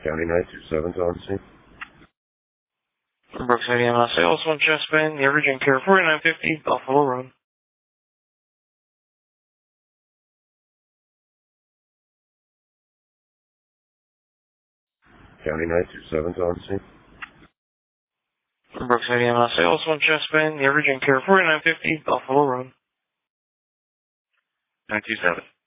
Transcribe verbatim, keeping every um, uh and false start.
County nine two seven's on scene. From Brookside E M S Sales, one chest band, the Virgin Care forty-nine fifty, Buffalo Road. County nine two seven's on scene. From Brookside E M S Sales, one chest band, the Virgin Care forty-nine fifty, Buffalo Road. nine two seven.